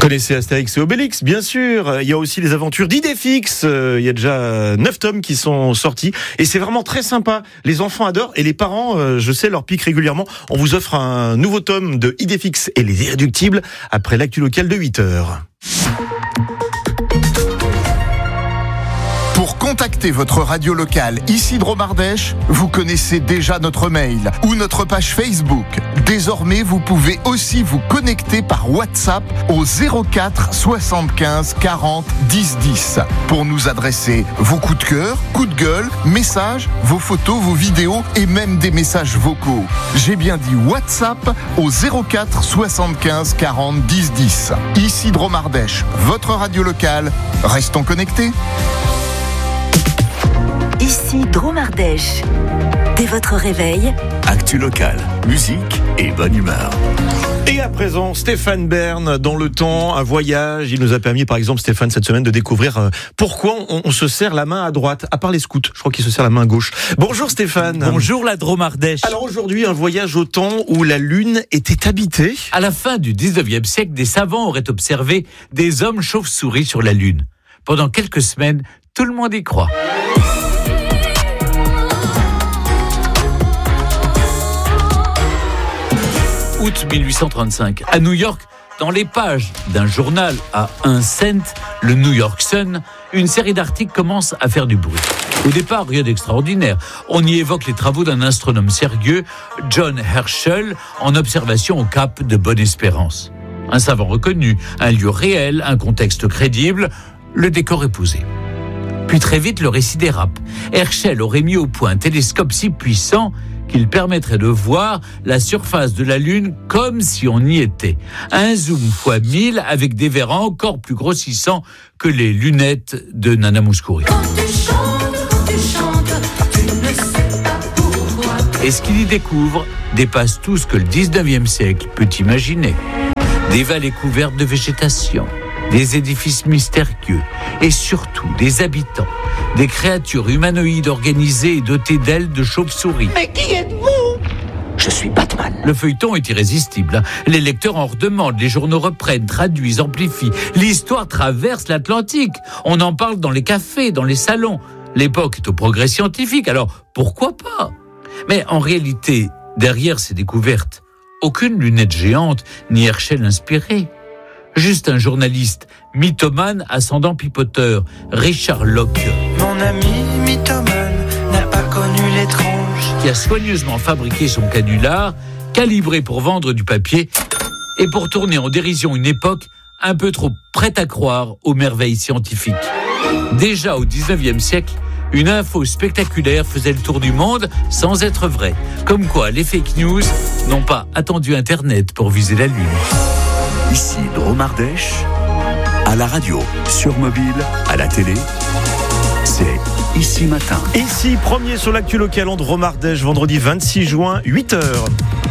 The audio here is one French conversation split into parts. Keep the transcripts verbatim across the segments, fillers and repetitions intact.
Connaissez Astérix et Obélix, bien sûr. Il y a aussi les aventures d'Idéfix. Il y a déjà neuf tomes qui sont sortis et c'est vraiment très sympa. Les enfants adorent et les parents, je sais, leur piquent régulièrement. On vous offre un nouveau tome de Idéfix et les Irréductibles après l'actu locale de huit heures. Pour contacter votre radio locale ici de Romardèche, vous connaissez déjà notre mail ou notre page Facebook. Désormais, vous pouvez aussi vous connecter par WhatsApp au zéro quatre soixante-quinze quarante dix dix pour nous adresser vos coups de cœur, coups de gueule, messages, vos photos, vos vidéos et même des messages vocaux. J'ai bien dit WhatsApp au zéro quatre soixante-quinze quarante dix dix. Ici de Romardèche, votre radio locale. Restons connectés. Ici Dromardèche. Dès votre réveil, actu locale, musique et bonne humeur. Et à présent, Stéphane Bern, dans le temps, un voyage. Il nous a permis, par exemple, Stéphane, cette semaine, de découvrir pourquoi on, on se serre la main à droite, à part les scouts. Je crois qu'il se serre la main à gauche. Bonjour Stéphane. Bonjour la Dromardèche. Alors aujourd'hui, un voyage au temps où la Lune était habitée. À la fin du dix-neuvième siècle, des savants auraient observé des hommes chauves-souris sur la Lune. Pendant quelques semaines, tout le monde y croit. Août mille huit cent trente-cinq, à New York, dans les pages d'un journal à un cent, le New York Sun, une série d'articles commence à faire du bruit. Au départ, rien d'extraordinaire. On y évoque les travaux d'un astronome sérieux, John Herschel, en observation au cap de Bonne-Espérance. Un savant reconnu, un lieu réel, un contexte crédible, le décor est posé. Puis très vite, le récit dérape. Herschel aurait mis au point un télescope si puissant qu'il permettrait de voir la surface de la Lune comme si on y était. Un zoom fois mille avec des verres encore plus grossissants que les lunettes de Nana Mouskouri. Quand tu chantes, quand tu chantes, tu ne sais pas pourquoi. Et ce qu'il y découvre dépasse tout ce que le dix-neuvième siècle peut imaginer. Des vallées couvertes de végétation, des édifices mystérieux et surtout des habitants, des créatures humanoïdes organisées et dotées d'ailes de chauve-souris. Mais qui êtes-vous ? Je suis Batman. Le feuilleton est irrésistible. Les lecteurs en redemandent, les journaux reprennent, traduisent, amplifient. L'histoire traverse l'Atlantique. On en parle dans les cafés, dans les salons. L'époque est au progrès scientifique, alors pourquoi pas ? Mais en réalité, derrière ces découvertes, aucune lunette géante ni Herschel inspiré. Juste un journaliste mythomane ascendant pipoteur, Richard Locke. Mon ami mythomane n'a pas connu l'étrange. Qui a soigneusement fabriqué son canular, calibré pour vendre du papier et pour tourner en dérision une époque un peu trop prête à croire aux merveilles scientifiques. Déjà au dix-neuvième siècle, une info spectaculaire faisait le tour du monde sans être vraie. Comme quoi les fake news n'ont pas attendu Internet pour viser la Lune. Ici Dromardèche, à la radio, sur mobile, à la télé, c'est Ici Matin. Ici, premier sur l'actu locale en Dromardèche, vendredi vingt-six juin, huit heures.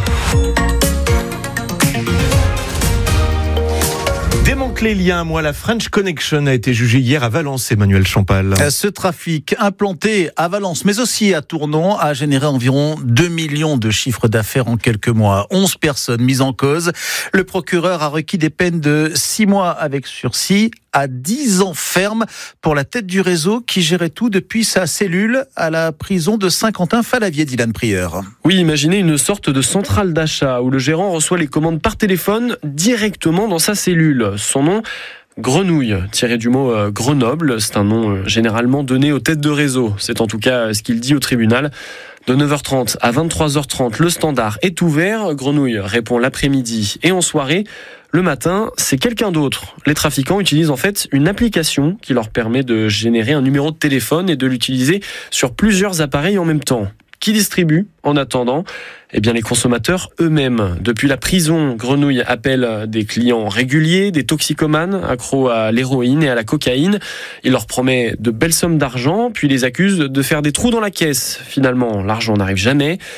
Démantelé il y a un mois, la French Connection a été jugée hier à Valence, Emmanuel Champal. Ce trafic implanté à Valence, mais aussi à Tournon, a généré environ deux millions de chiffres d'affaires en quelques mois. onze personnes mises en cause. Le procureur a requis des peines de six mois avec sursis à dix ans ferme pour la tête du réseau qui gérait tout depuis sa cellule à la prison de Saint-Quentin-Fallavier, Dylan Prieur. Oui, imaginez une sorte de centrale d'achat où le gérant reçoit les commandes par téléphone directement dans sa cellule. Son nom, Grenouille, tiré du mot euh, Grenoble. C'est un nom euh, généralement donné aux têtes de réseau. C'est en tout cas ce qu'il dit au tribunal. De neuf heures trente à vingt-trois heures trente, le standard est ouvert. Grenouille répond l'après-midi et en soirée. Le matin, c'est quelqu'un d'autre. Les trafiquants utilisent en fait une application qui leur permet de générer un numéro de téléphone et de l'utiliser sur plusieurs appareils en même temps. Qui distribue en attendant ? Eh bien, les consommateurs eux-mêmes. Depuis la prison, Grenouille appelle des clients réguliers, des toxicomanes, accros à l'héroïne et à la cocaïne. Il leur promet de belles sommes d'argent, puis les accuse de faire des trous dans la caisse. Finalement, l'argent n'arrive jamais.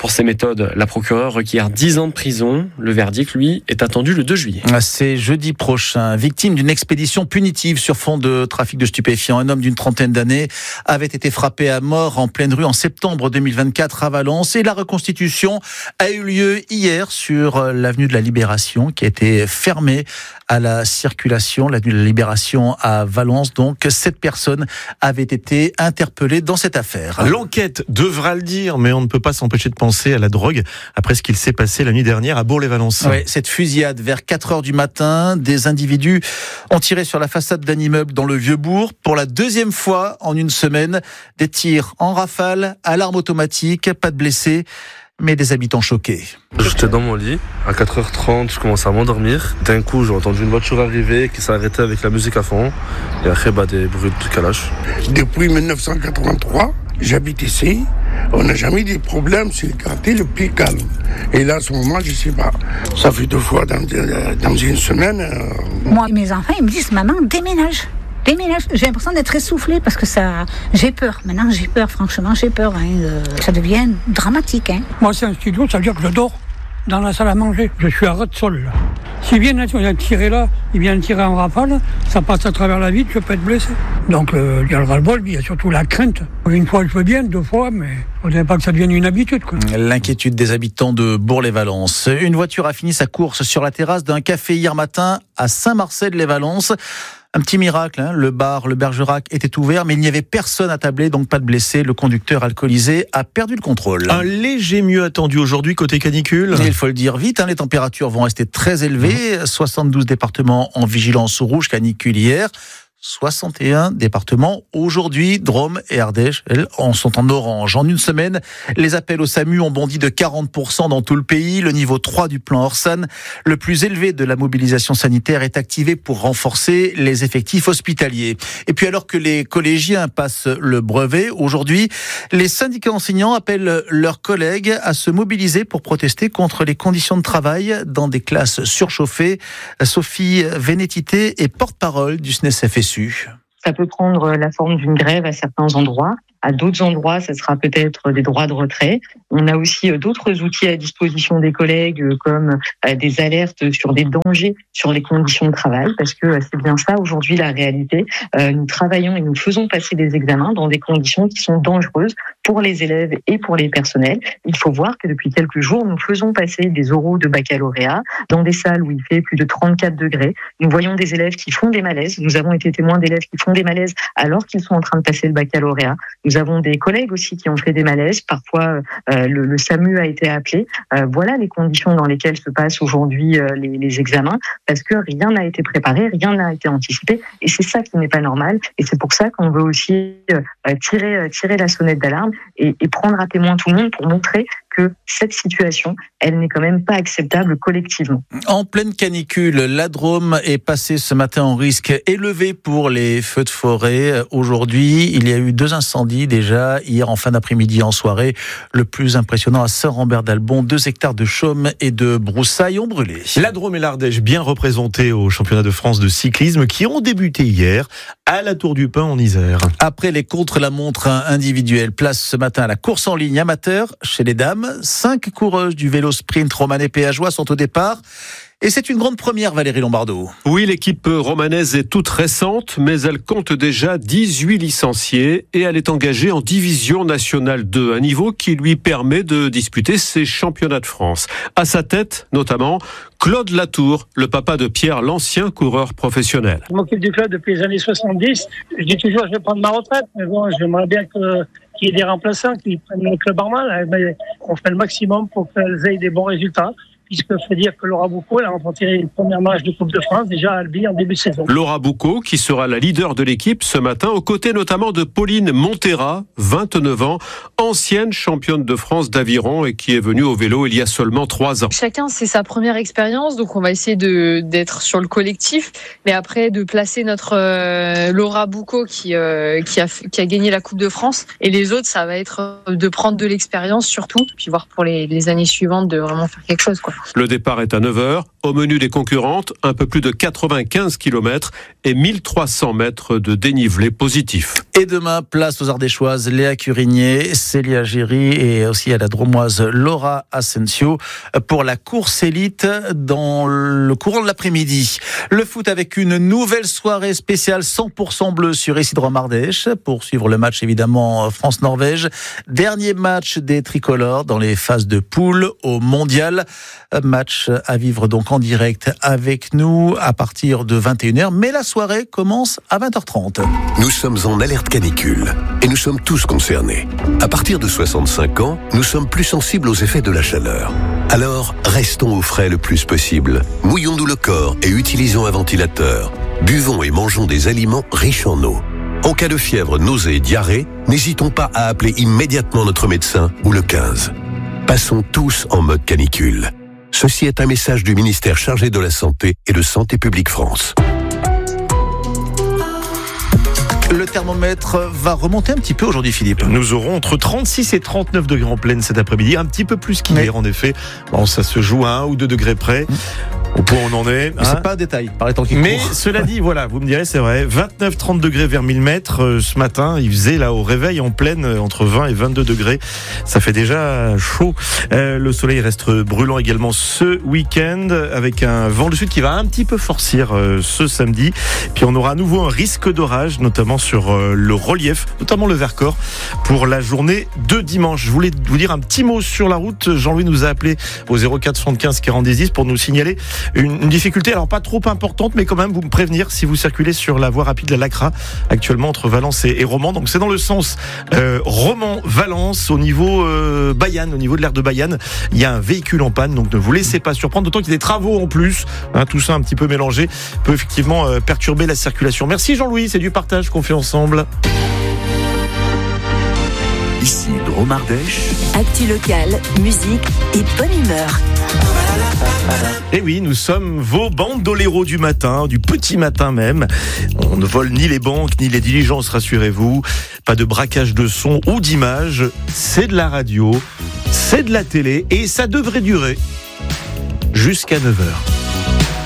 Pour ces méthodes, la procureure requiert dix ans de prison. Le verdict, lui, est attendu le deux juillet. C'est jeudi prochain. Victime d'une expédition punitive sur fond de trafic de stupéfiants, un homme d'une trentaine d'années avait été frappé à mort en pleine rue en septembre deux mille vingt-quatre à Valence. Et la reconstitution a eu lieu hier sur l'avenue de la Libération, qui a été fermée à la circulation. L'avenue de la Libération à Valence. Donc, sept personnes avaient été interpellées dans cette affaire. L'enquête devra le dire, mais on ne peut pas s'empêcher de penser à la drogue après ce qu'il s'est passé la nuit dernière à Bourg-les-Valences. Oui, cette fusillade vers quatre heures du matin, des individus ont tiré sur la façade d'un immeuble dans le Vieux-Bourg. Pour la deuxième fois en une semaine, des tirs en rafale, à l'arme automatique, pas de blessés, mais des habitants choqués. J'étais dans mon lit, à quatre heures trente, je commençais à m'endormir. D'un coup, j'ai entendu une voiture arriver qui s'est arrêtée avec la musique à fond. Et après, bah, des bruits de calache. Depuis dix-neuf cent quatre-vingt-trois, j'habite ici. On n'a jamais eu de problème, c'est le quartier le plus calme. Et là, à ce moment, je ne sais pas. Ça fait deux fois dans, dans une semaine. Euh... Moi, mes enfants, ils me disent, maman, déménage. Déménage. J'ai l'impression d'être essoufflée parce que ça, j'ai peur. Maintenant, j'ai peur. Franchement, j'ai peur. Hein. Ça devient dramatique. Hein. Moi, c'est un studio, ça veut dire que je dors dans la salle à manger. Je suis à ras de sol, là. S'ils viennent tirer là, ils viennent tirer en rafale, ça passe à travers la vitre, je peux être blessé. Donc, il euh, y a le ras-le-bol, il y a surtout la crainte. Une fois, je veux bien, deux fois, mais il ne faudrait pas que ça devienne une habitude, quoi. L'inquiétude des habitants de Bourg-les-Valences. Une voiture a fini sa course sur la terrasse d'un café hier matin à Saint-Marcel-les-Valences. Un petit miracle, hein. Le bar, le Bergerac était ouvert, mais il n'y avait personne à tabler, donc pas de blessés. Le conducteur alcoolisé a perdu le contrôle. Un léger mieux attendu aujourd'hui côté canicule. Et il faut le dire vite, hein, les températures vont rester très élevées. Mmh. soixante-douze départements en vigilance rouge canicule hier. soixante et un départements aujourd'hui. Drôme et Ardèche, elles, en sont en orange. En une semaine, les appels au SAMU ont bondi de quarante pour cent dans tout le pays. Le niveau trois du plan Orsan, le plus élevé de la mobilisation sanitaire, est activé pour renforcer les effectifs hospitaliers. Et puis alors que les collégiens passent le brevet, aujourd'hui, les syndicats enseignants appellent leurs collègues à se mobiliser pour protester contre les conditions de travail dans des classes surchauffées. Sophie Vénétité est porte-parole du S N E S F S U. Ça peut prendre la forme d'une grève à certains endroits. À d'autres endroits, ça sera peut-être des droits de retrait. On a aussi d'autres outils à disposition des collègues, comme des alertes sur des dangers sur les conditions de travail, parce que c'est bien ça aujourd'hui la réalité. Nous travaillons et nous faisons passer des examens dans des conditions qui sont dangereuses pour les élèves et pour les personnels. Il faut voir que depuis quelques jours, nous faisons passer des oraux de baccalauréat dans des salles où il fait plus de trente-quatre degrés. Nous voyons des élèves qui font des malaises. Nous avons été témoins d'élèves qui font des malaises alors qu'ils sont en train de passer le baccalauréat. Nous avons des collègues aussi qui ont fait des malaises. Parfois, euh, le, le SAMU a été appelé. Euh, voilà les conditions dans lesquelles se passent aujourd'hui euh, les, les examens, parce que rien n'a été préparé, rien n'a été anticipé, et c'est ça qui n'est pas normal. Et c'est pour ça qu'on veut aussi euh, tirer, tirer la sonnette d'alarme et, et prendre à témoin tout le monde pour montrer que cette situation, elle n'est quand même pas acceptable collectivement. En pleine canicule, la Drôme est passée ce matin en risque élevé pour les feux de forêt. Aujourd'hui, il y a eu deux incendies déjà, hier en fin d'après-midi, en soirée. Le plus impressionnant à Saint-Rambert-d'Albon, deux hectares de chaume et de broussailles ont brûlé. La Drôme et l'Ardèche bien représentés au championnat de France de cyclisme qui ont débuté hier à la Tour du Pin en Isère. Après les contre-la-montre individuels, place ce matin à la course en ligne amateur chez les dames. Cinq coureuses du vélo sprint romanais péageois sont au départ. Et c'est une grande première, Valérie Lombardo. Oui, l'équipe romanaise est toute récente, mais elle compte déjà dix-huit licenciés et elle est engagée en division nationale deux, un niveau qui lui permet de disputer ses championnats de France. À sa tête, notamment, Claude Latour, le papa de Pierre, l'ancien coureur professionnel. Je m'occupe du club depuis les années soixante-dix. Je dis toujours, je vais prendre ma retraite, mais bon, j'aimerais bien que... qu'il y ait des remplaçants qui prennent le club en main. Mais on fait le maximum pour qu'elles aient des bons résultats. Puisque faut dire que Laura Boucaud, elle a remporté une première match de Coupe de France déjà à Albi en début de saison. Laura Boucaud, qui sera la leader de l'équipe ce matin, aux côtés notamment de Pauline Montera, vingt-neuf ans, ancienne championne de France d'aviron et qui est venue au vélo il y a seulement trois ans. Chacun, c'est sa première expérience, donc on va essayer de, d'être sur le collectif, mais après de placer notre euh, Laura Boucaud qui, euh, qui, a, qui a gagné la Coupe de France, et les autres, ça va être de prendre de l'expérience surtout, puis voir pour les, les années suivantes de vraiment faire quelque chose, quoi. Le départ est à neuf heures. Au menu des concurrentes, un peu plus de quatre-vingt-quinze kilomètres et mille trois cents mètres de dénivelé positif. Et demain, place aux Ardéchoises, Léa Curigné, Célia Géry et aussi à la Dromoise Laura Asensio pour la course élite dans le courant de l'après-midi. Le foot avec une nouvelle soirée spéciale cent pour cent bleu sur Isidro Ardèche pour suivre le match évidemment France-Norvège. Dernier match des tricolores dans les phases de poule au mondial. Match à vivre donc en direct avec nous à partir de vingt et une heures. Mais la soirée commence à vingt heures trente. Nous sommes en alerte canicule et nous sommes tous concernés. À partir de soixante-cinq ans, nous sommes plus sensibles aux effets de la chaleur. Alors, restons au frais le plus possible. Mouillons-nous le corps et utilisons un ventilateur. Buvons et mangeons des aliments riches en eau. En cas de fièvre, nausée et diarrhée, n'hésitons pas à appeler immédiatement notre médecin ou le quinze. Passons tous en mode canicule. Ceci est un message du ministère chargé de la Santé et de Santé publique France. Le thermomètre va remonter un petit peu aujourd'hui, Philippe. Nous aurons entre trente-six et trente-neuf degrés en pleine cet après-midi, un petit peu plus qu'hier en effet. Bon, ça se joue à un ou deux degrés près. Au point où on en est. Mais hein. C'est pas un détail, par les temps qui Mais courent. cela dit, voilà, vous me direz, c'est vrai. vingt-neuf trente degrés vers mille mètres. Euh, ce matin, il faisait là au réveil en pleine euh, entre vingt et vingt-deux degrés. Ça fait déjà chaud. Euh, le soleil reste brûlant également ce week-end avec un vent du sud qui va un petit peu forcir euh, ce samedi. Puis on aura à nouveau un risque d'orage, notamment sur euh, le relief, notamment le Vercors, pour la journée de dimanche. Je voulais vous dire un petit mot sur la route. Jean-Louis nous a appelé au zéro quatre soixante-quinze quarante-dix dix pour nous signaler Une, une difficulté, alors pas trop importante, mais quand même vous me prévenir si vous circulez sur la voie rapide, la Lacra, actuellement entre Valence et, et Romans. Donc c'est dans le sens euh, Romans-Valence, au niveau euh, Bayonne, au niveau de l'aire de Bayonne. Il y a un véhicule en panne, donc ne vous laissez pas surprendre, d'autant qu'il y a des travaux en plus. Hein, tout ça un petit peu mélangé peut effectivement euh, perturber la circulation. Merci Jean-Louis, c'est du partage qu'on fait ensemble. Ici Drôme Ardèche. Actu locale, musique et bonne humeur. Et oui, nous sommes vos bandoleros du matin, du petit matin même. On ne vole ni les banques, ni les diligences, rassurez-vous. Pas de braquage de son ou d'image. C'est de la radio, c'est de la télé et ça devrait durer jusqu'à neuf heures.